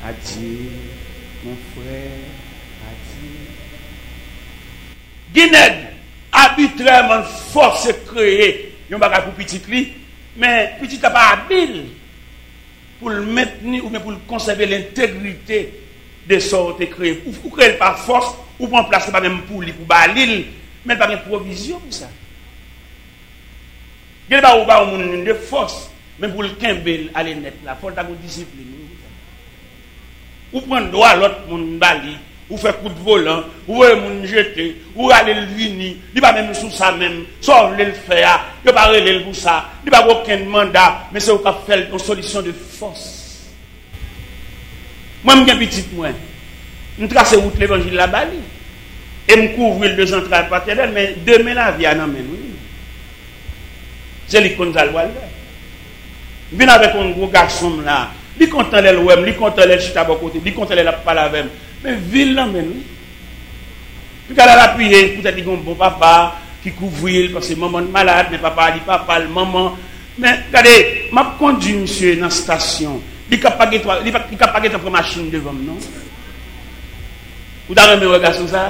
Adieu, mon frère, adieu. Guinée, arbitrairement force créer un bagage pour petit li, mais petit n'a pas habile pour le maintenir ou bien pour conserver l'intégrité de sortes créé. Ou créer par force, ou prendre place pas même pour lui, pour balil, mais pas de provision pour ça. Il n'y a pas de force, mais pour le kembel aller net là, il faut avoir une discipline. Ou prendre droit à l'autre monde bali, ou faire coup de volant, ou moun jeter, ou aller le vini, il pas même sous ça même, soit le faire, il pas relé pour ça, il pas aucun mandat, mais c'est au cap faire une solution de force. Moi me gen petit moi, me tracer route l'évangile la bali et me couvrir le central paternel, mais demain la vie en amène oui. C'est lui qu'on va le faire. Viens avec un gros garçon là. Li content les wem, li content les chita bon côté, li content les la parler avec. Mais ville là men. Puis qu'elle a appuyé, peut-être qu'il bon papa qui couvre parce que maman malade, mais papa dit papa le maman. Mais regardez, m'a conduit monsieur dans station. Il capable toi, il capable ta machine devant non. Vous avez un garçon ça?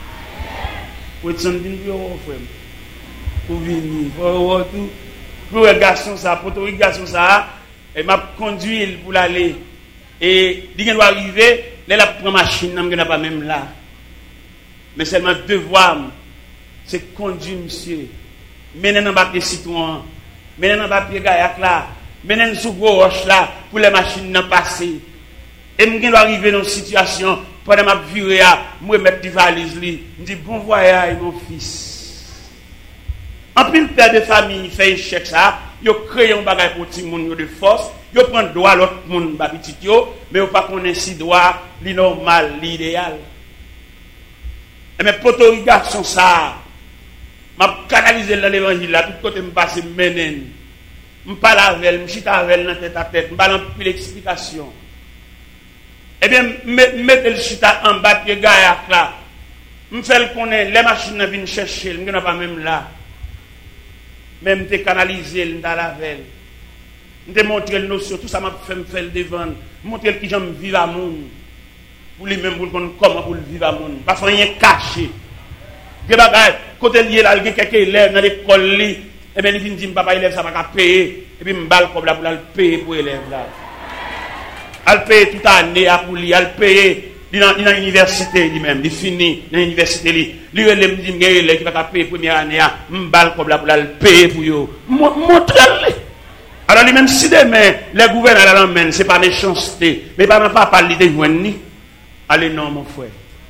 Vous êtes senti pour frère. Pour venir, pour tout. Pour un garçon ça, pour un garçon ça. Et m'a conduit pour aller et il doit arriver là la machine n'a pas même là mais seulement devoir c'est conduire monsieur mener dans papier citoyen mener dans papier gaillac là mener sous gros roche là pour les machines n'en passer et me doit arriver dans une situation pendant m'a virer moi mettre des valises li me dit bon voyage mon fils en plus père de famille fait échec ça yo créé un bagage pour tout monde de force, yo prend droit l'autre monde ba petit yo, mais yo pas connaît si droit li normal, l'idéal. Et mais potorigation ça m'a canaliser dans l'évangile là tout côté me passer menen. Me parle avec elle, me chita avec elle dans tête à tête, me parle plus l'explication. Eh bien mettre le chita en bas pied gaillac là. Me fait connaître les machines viennent chercher, me n'a pas même là. Même te canaliser dans la veille. Te montrer le notion, tout ça m'a fait me faire devant. Montrer qui j'aime vivre à monde. Pour lui même pour comment pour vivre à monde. Pas rien caché. Des bagages côté lié là, il y a quelques élèves dans l'école li, et ben il vient dire papa élève ça pas payer et puis me balle comme là pour le payer pour élève là. Elle paye toute année pour lui, elle paye dans l'université lui-même, il finit dans l'université lui. Lui me dit il qui va payer première année, me balle comme là pour le payer pour yo. Montre-le. Alors lui-même si demain les gouverneurs l'emmènent, c'est pas méchanceté, mais pas parler de joindre ni. Allez non mon frère.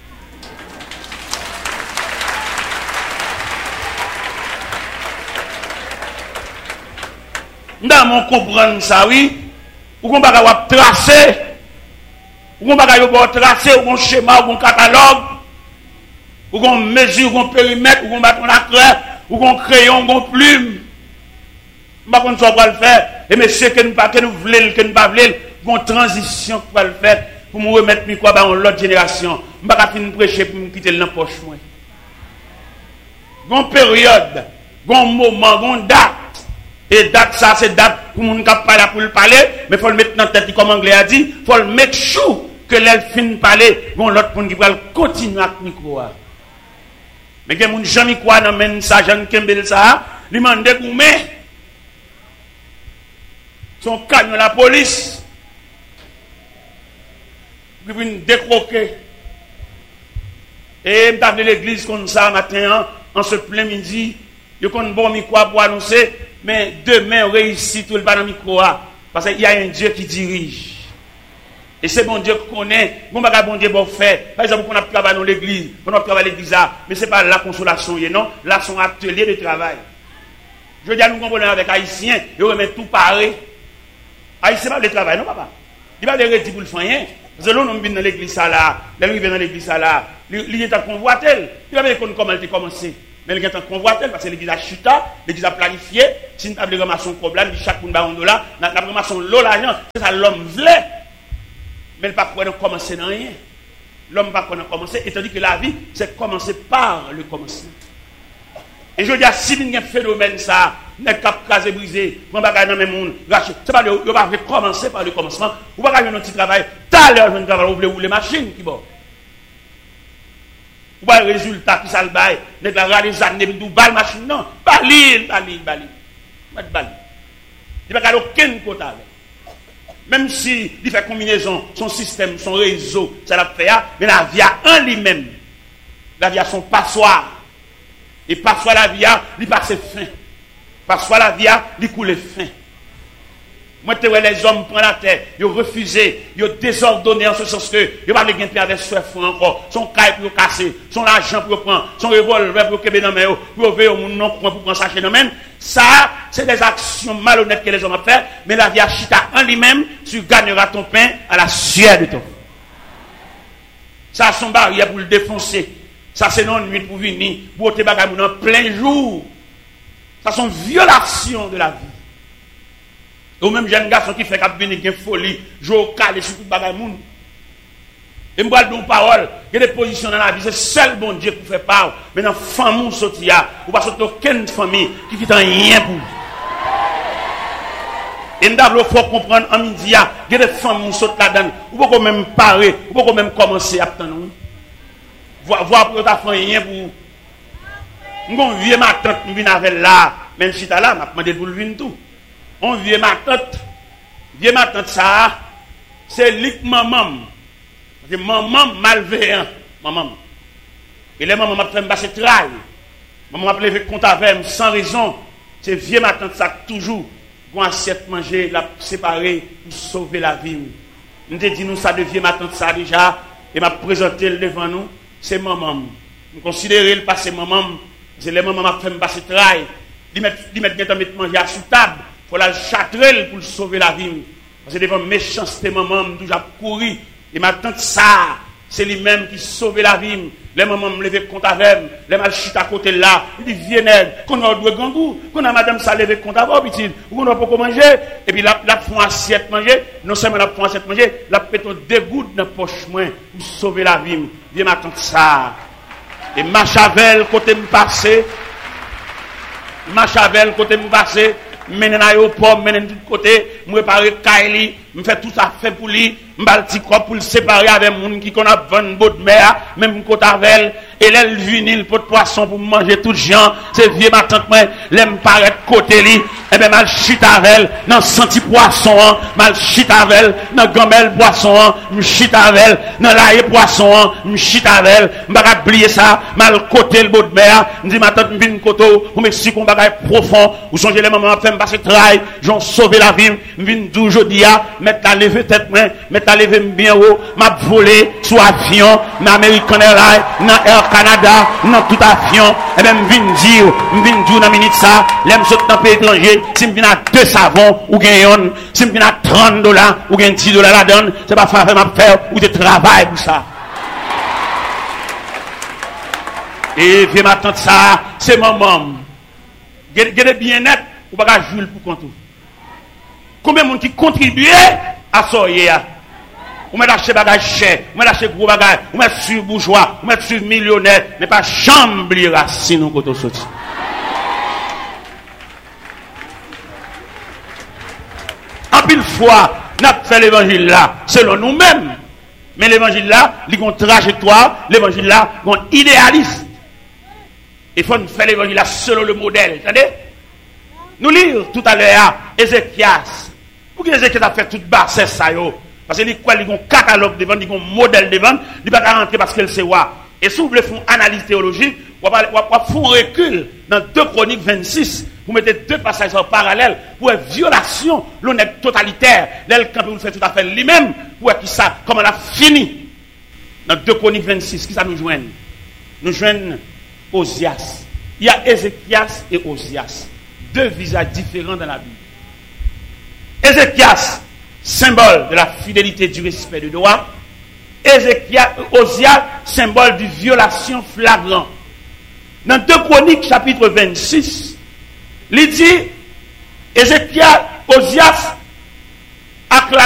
Dans mon comprendre ça oui, ou qu'on va tracer, ou qu'on va tracer, ou qu'on schéma, ou qu'on catalogue, ou qu'on mesure, ou qu'on périmètre, ou qu'on bâton la craie, ou qu'on crayon, ou qu'on plume. Pas qu'on soit pour le faire, et monsieur que nous pas que nous voulons, que nous pas voulons, qu'on transition pour le faire, pour me remettre micro dans l'autre génération. Je pas finir prêcher pour me quitter dans poche moi. Gon période, gon moment, gon date. Et date ça c'est date pour moun k'ap parler pour le parler, mais faut le mettre dans tête comme anglais a dit, faut le mettre chou que l'elle fin parler, gon l'autre monde qui va continuer avec micro. Mais que moun jamais quoi dans men ça Jean Kembel ça, lui mande goumé. Son camion la police. Qui vient décroquer. Et m't'a de l'église comme ça matin en ce plein midi, yo kon bon micro pour annoncer. Mais demain, on réussit tout le dans le micro. Parce qu'il y a un Dieu qui dirige. Et c'est bon Dieu qui connaît. Bon Dieu bon fait. Par exemple, on a travaillé dans l'église. On a travaillé dans l'église. Mais ce n'est pas la consolation. Non, là, c'est un atelier de travail. Je veux dire, nous comprenons avec Haïtiens. Ils remettent tout pareil. Haïtien, pas de travail, non, papa. Il va les pour le faire. Parce que l'on vient dans l'église là. Là, il vient dans l'église là. Il est en convoitel. Il va dire comment il a commencé. Mais il y a un convoitel parce que l'église a chuté, l'église a planifié. Si nous avons ramassé un problème, chaque monde a un dollar, nous avons ramassé l'eau, l'argent, c'est ça l'homme voulait. Mais il ne peut pas commencer dans rien. L'homme ne peut pas commencer, étant dit que la vie, c'est commencer par le commencement. Et je dis à si il y a un phénomène ça, n'est cap casé brisé, prend bagage dans même monde, c'est pas le va commencer par le commencement, ou pas un petit travail, tout à l'heure je ne travaille ou les machines qui bon. Ou pas le résultat qui ça le bail, n'est pas les années de balle machine non, bali. Il n'y a pas aucun côté avec. Même si il fait combinaison, son système, son réseau, ça l'a fait, mais la vie a en lui-même. La vie a son passoire. Et passoire la vie a, il passe fin. Passoire la vie a, il coule fin. Moi, tu vois les hommes prennent la terre, ils ont refusé, ils ont désordonné en ce sens que ils n'ont pas de gain avec ce franc encore. Son caille pour casser, son argent pour prendre, son revolver pour kebe dans main, pour ouvrir au monde non pour prendre ça chez nous même. Ça, c'est des actions malhonnêtes que les hommes ont fait, mais la vie a chita en lui-même, tu gagneras ton pain à la sueur de ton. Ça, son barrière pour le défoncer. Ça, c'est non nuit pour venir, pour te bagaille en plein jour. Ça, sont violations de la vie. Ou même jeune garçon qui fait qu'il y a une folie, jouer au calé sur tout le bagage. Et je vais dire parole, il y a des positions dans la vie, c'est seul bon Dieu qui fait part. Mais dans la famille, il n'y a pas aucune famille qui fait rien pour vous. Et nous devons comprendre en midi, il y a des familles qui sautent là-dedans. Vous pouvez même parer, vous pouvez même commencer à attendre. Voir pour ta famille rien pour vous. Je viens ma tante, je viens avec là, même si tu es là, je demandé pour le venir tout. On vient ma tante ça, c'est lik maman. C'est maman malveillant, maman. Et les mamans m'a fait me passer travail. Maman m'a levé compte avec sans raison. C'est vieux ma tante ça toujours. Bon assiette manger, la séparer pour sauver la vie. Nous te dit nous ça devient ma tante ça déjà et m'a présenté devant nous, c'est maman. Nous considérer le passé maman, c'est les mamans m'a fait me passer travail. Ils mettent manger à sous table. Il faut la châtrer pour sauver la vie. Parce que devant méchanceté, maman, toujours courir. Et ma tante, ça, c'est lui-même qui sauve la vie. Les mamans me lever compte avec, les mal chute à côté là. Il dit, viens, qu'on a deux gangous, qu'on a madame ça lever compte avec, petit, ou qu'on a pas manger. Et puis la font assiette manger. Non seulement la font assiette manger, la péton deux gouttes dans la poche moins pour sauver la vie. Viens, ma tante, ça. Et ma chavel, côté me passer. Ma chavel, côté me passer. Menen aéroport, menen de côté, me préparer Kaili, me fait tout ça fait pour lui, m'bal petit corps pour le séparer avec moun qui qu'on a 20 bottes de mer, même côté avec et l'aile vinyle pot de poisson pour manger tout gens, c'est vieux ma tante moi, l'aime paraître côté li, et ben mal chute avec dans senti poisson, mal chute avec dans gamelle poisson, me chute avec dans l'ail poisson, me chute avec, m'ba oublier ça, mal côté le bout de mer, me dit ma tante me vinn koto, ou Mexique on bagaille profond, ou songez les mamans fait passer travail, j'en sauver la vie, me vinn aujourd'hui à mettre la lever tête moi, mettre la lever bien haut, m'a volé sous avion, dans American Airlines, dans Air Canada, dans tout avion, et même me vinn dire dans minute ça, l'aime saute dans pays étranger, si me vinn à 2 savons ou gagne, si me vinn à $30 ou gagne $10 la donne, c'est pas faire m'a faire ou de travail pour ça. Et viens ma tante ça, c'est maman. Gardez bien net, ou pas Jules pour compte. Combien de monde qui contribue à ça hier? Ou met acheter bagage cher, ou met acheter gros bagage, ou met sur bourgeois, ou met sur millionnaire, mais pas chambre racine ou côté sorti. En pile fois, n'a fait l'évangile là selon nous-mêmes. Mais l'évangile là, il y a une trajectoire, l'évangile là, il y a un idéalisme. Il faut faire l'évangile là selon le modèle. Attendez? Nous lire tout à l'heure Ézéchias. Pourquoi Ézéchias a fait toute basse ça yo? Parce qu'il y a un catalogue devant, il y a un modèle devant, il ne va pas rentrer parce qu'elle sait quoi. Et si vous voulez faire une analyse théologique, vous allez faire un recul dans 2 Chroniques 26. Vous mettez 2 passages en parallèle pour une violation, l'honnête totalitaire. L'elle, quand vous le faites tout à fait lui-même, pour qui ça, comment elle a fini. Dans 2 Chroniques 26, qui ça nous joigne? Nous joignent Osias. Il y a Ézéchias et Osias. 2 visages différents dans la Bible. Ézéchias, symbole de la fidélité, du respect du droit. Osias, symbole de violation flagrante. Dans 2 Chroniques, chapitre 26, il dit, Osias acclame